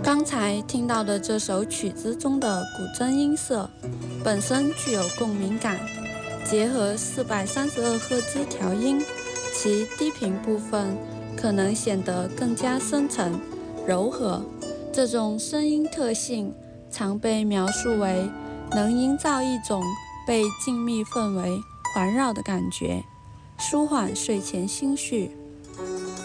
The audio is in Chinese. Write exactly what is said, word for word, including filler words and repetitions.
刚才听到的这首曲子中的古筝音色本身具有共鸣感，结合四百三十二赫兹调音，其低频部分可能显得更加深沉、柔和。这种声音特性常被描述为能营造一种被静谧氛围环绕的感觉，舒缓睡前心绪。